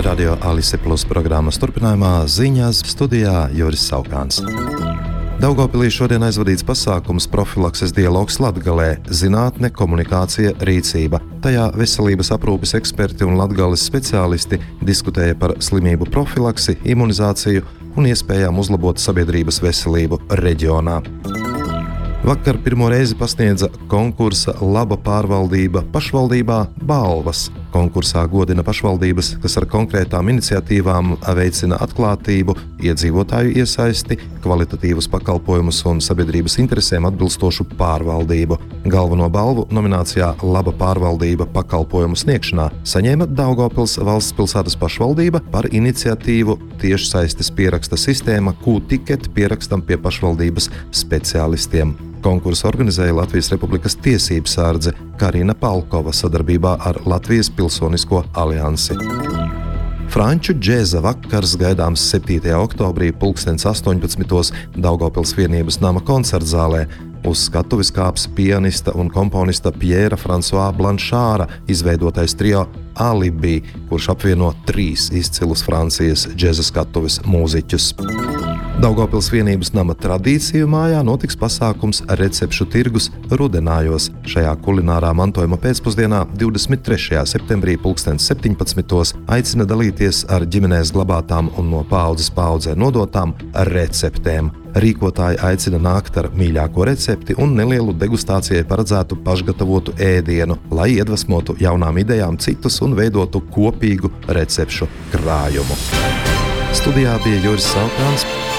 Radio Alise Plus programmas turpinājumā ziņās studijā Juris Saukāns. Daugavpilī šodien aizvadīts pasākums profilakses dialogs Latgalē – zinātne, komunikācija, rīcība. Tajā veselības aprūpes eksperti un Latgales speciālisti diskutēja par slimību profilaksi, imunizāciju un iespējām uzlabot sabiedrības veselību reģionā. Vakar pirmo reizi pasniedza konkursa Laba pārvaldība pašvaldībā balvas. Konkursā godina pašvaldības, kas ar konkrētām iniciatīvām veicina atklātību, iedzīvotāju iesaisti, kvalitatīvus pakalpojumus un sabiedrības interesēm atbilstošu pārvaldību. Galveno balvu nominācijā Laba pārvaldība pakalpojumu sniegšanā saņēma Daugavpils valsts pilsētas pašvaldība par iniciatīvu tiešsaistes pieraksta sistēma Q-ticket pierakstam pie pašvaldības speciālistiem. Konkursu organizēja Latvijas Republikas tiesību sārdze Karina Palkova sadarbībā ar Latvijas Pilsonisko aliansi. Franču džēza vakars gaidāms 7. oktobrī 18. Daugavpils vienības nama koncertzālē. Uz skatuves kāps pianista un komponista Pjēra Fransuā Blanšāra izveidotais trio Alibi, kurš apvieno 3 izcilus Francijas džēza skatuves mūziķus. Daugavpils vienības nama tradīciju mājā notiks pasākums Recepšu tirgus Rudenājos. Šajā kulinārā mantojuma pēcpusdienā 23. septembrī 17. aicina dalīties ar ģimenēs glabātām un no paaudzes paaudzē nodotām receptēm. Rīkotāji aicina nākt ar mīļāko recepti un nelielu degustācijai paredzētu pašgatavotu ēdienu, lai iedvesmotu jaunām idejām citus un veidotu kopīgu recepšu krājumu. Studijā bija Juris Saukāns.